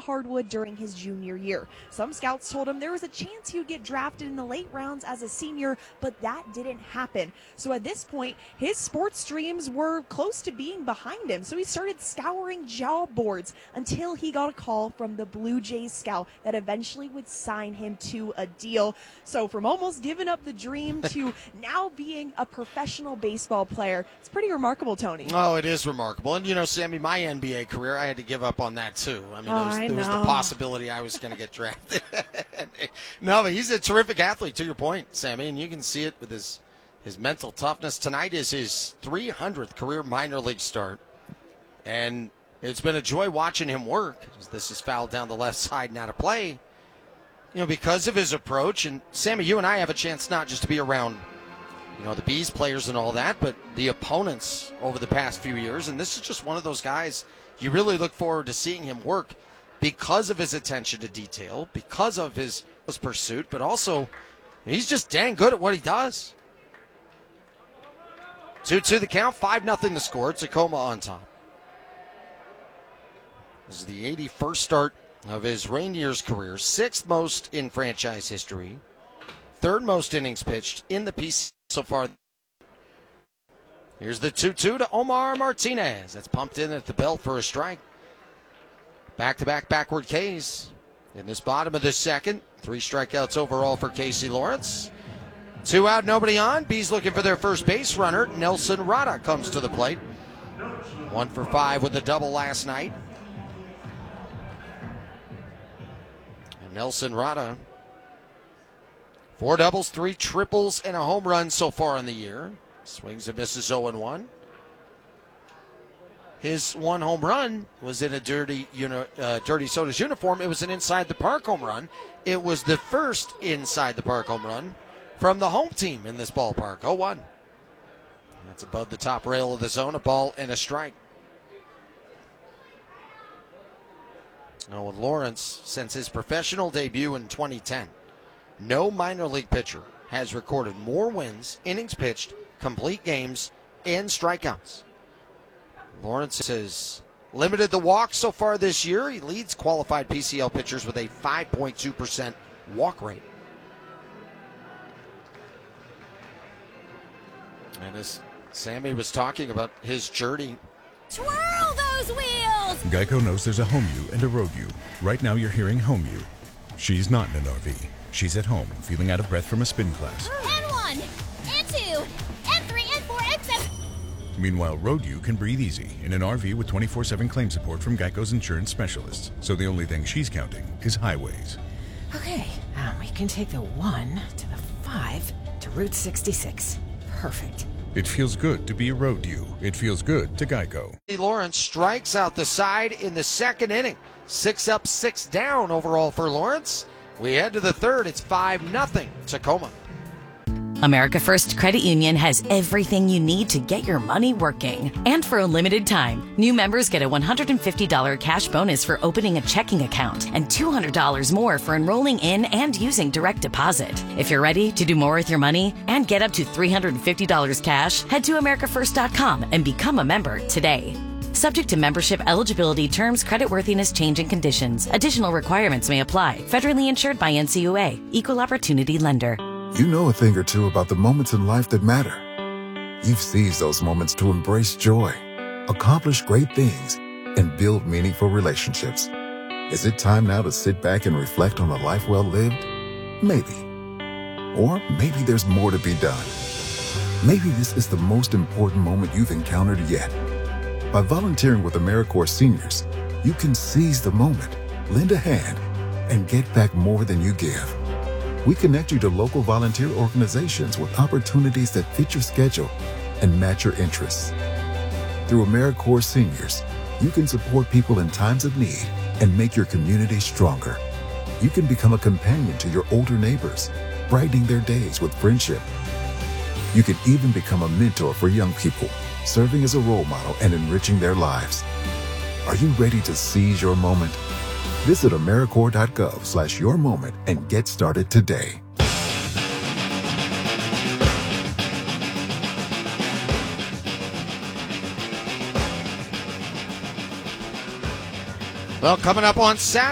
hardwood during his junior year. Some scouts told him there was a chance he would get drafted in the late rounds as a senior, but that didn't happen. So at this point, his sports dreams were close to being behind him. So he started scouring job boards until he got a call from the Blue Jays scout that eventually would sign him to a deal. So from almost giving up the dream to now being a professional baseball player, it's pretty remarkable, Tony. Oh, it is remarkable. And, you know, Sammy, my NBA career, I had to give up on that, too. I mean, there was the possibility I was going to get drafted. No, but he's a terrific athlete, to your point, Sammy, and you can see it with his mental toughness. Tonight is his 300th career minor league start, and it's been a joy watching him work. This is fouled down the left side and out of play, you know, because of his approach. And, Sammy, you and I have a chance not just to be around, you know, the Bees players and all that, but the opponents over the past few years. And this is just one of those guys you really look forward to seeing him work because of his attention to detail, because of his pursuit, but also he's just dang good at what he does. 2-2 the count, 5-0 the score. Tacoma on top. This is the 81st start of his Rainier's career, 6th most in franchise history, 3rd most innings pitched in the PC so far. Here's the 2-2 to Omar Martinez. That's pumped in at the belt for a strike. Back-to-back backward Ks in this bottom of the second. 3 strikeouts overall for Casey Lawrence. 2 out, nobody on. Bees looking for their first base runner. Nelson Rada comes to the plate. 1 for 5 with a double last night. And Nelson Rada, 4 doubles, 3 triples, and a home run so far in the year. Swings and misses 0-1. His 1 home run was in a Dirty Soda's uniform. It was an inside the park home run. It was the first inside the park home run from the home team in this ballpark. 0-1. That's above the top rail of the zone. A ball and a strike. Now with Lawrence, since his professional debut in 2010, no minor league pitcher has recorded more wins, innings pitched, complete games, and strikeouts. Lawrence has limited the walks so far this year. He leads qualified PCL pitchers with a 5.2% walk rate. And as Sammy was talking about his journey. Twirl those wheels! Geico knows there's a home you and a road you. Right now you're hearing home you. She's not in an RV. She's at home, feeling out of breath from a spin class. And 1, and 2, and 3, and 4, and 7. Meanwhile, road you can breathe easy in an RV with 24/7 claim support from Geico's insurance specialists. So the only thing she's counting is highways. Okay, we can take the 1 to the 5 to Route 66. Perfect. It feels good to be a road you. It feels good to Geico. Lawrence strikes out the side in the second inning. 6 up, 6 down overall for Lawrence. We head to the third. It's 5-0 Tacoma. America First Credit Union has everything you need to get your money working. And for a limited time, new members get a $150 cash bonus for opening a checking account and $200 more for enrolling in and using direct deposit. If you're ready to do more with your money and get up to $350 cash, head to americafirst.com and become a member today. Subject to membership eligibility, terms, creditworthiness, changing conditions. Additional requirements may apply. Federally insured by NCUA. Equal Opportunity Lender. You know a thing or two about the moments in life that matter. You've seized those moments to embrace joy, accomplish great things, and build meaningful relationships. Is it time now to sit back and reflect on a life well lived? Maybe. Or maybe there's more to be done. Maybe this is the most important moment you've encountered yet. By volunteering with AmeriCorps Seniors, you can seize the moment, lend a hand, and get back more than you give. We connect you to local volunteer organizations with opportunities that fit your schedule and match your interests. Through AmeriCorps Seniors, you can support people in times of need and make your community stronger. You can become a companion to your older neighbors, brightening their days with friendship. You can even become a mentor for young people, serving as a role model and enriching their lives. Are you ready to seize your moment? Visit AmeriCorps.gov/yourmoment and get started today. Well, coming up on Saturday.